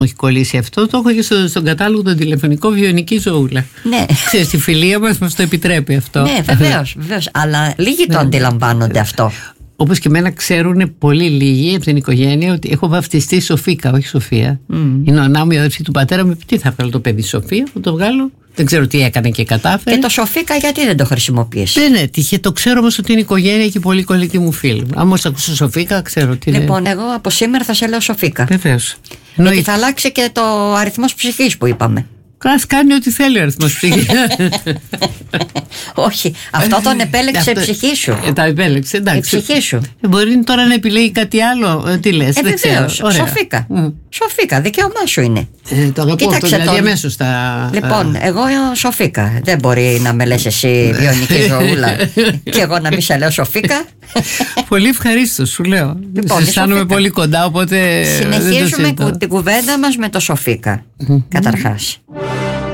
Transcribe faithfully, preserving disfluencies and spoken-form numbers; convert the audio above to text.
έχει κολλήσει αυτό. Το έχω και στο, στον κατάλογο τον τηλεφωνικό βιονική ζωούλα. Ναι. Ξέρεις, τη φιλία μας μας το επιτρέπει αυτό. Ναι, βεβαίως, βεβαίως. Αλλά λίγοι το αντιλαμβάνονται αυτό. Όπως και εμένα ξέρουν πολύ λίγοι από την οικογένεια ότι έχω βαφτιστεί Σοφίκα, όχι Σοφία. Mm. Η νονά μου, η αδερφή του πατέρα μου, τι θα βγάλω το παιδί Σοφία, θα το βγάλω. Δεν ξέρω τι έκανε και κατάφερε. Και το Σοφίκα γιατί δεν το χρησιμοποιείς? Ναι, ναι, τυχε, το ξέρω όμως ότι είναι η οικογένεια και πολύ κολλητή μου φίλη. Αν όμως ακούσω Σοφίκα, ξέρω τι είναι. Λοιπόν, εγώ από σήμερα θα σε λέω Σοφίκα. Βεβαίως. Γιατί θα αλλάξει και το αριθμός ψυχής που είπαμε. Ας κάνει ό,τι θέλει ο αριθμός ψυχής. Όχι, αυτό τον επέλεξε η ψυχή σου. Ε, τα επέλεξε, εντάξει. Η ψυχή σου. Ε, μπορεί τώρα να επιλέγει κάτι άλλο. Ε, τι λες, ε, δεν ξέρω. Σοφίκα. Mm. Σοφίκα, δικαίωμά σου είναι. Ε, το αγαπώ αυτό, δηλαδή αμέσως τα... Λοιπόν, εγώ Σοφίκα. Δεν μπορεί να με λες εσύ βιονική ζωούλα και εγώ να μην σε λέω Σοφίκα. Πολύ ευχαρίστω, σου λέω. Λοιπόν, αισθάνομαι πολύ κοντά, οπότε... Συνεχίζουμε την κουβέντα μας με το Σοφίκα. Καταρχάς.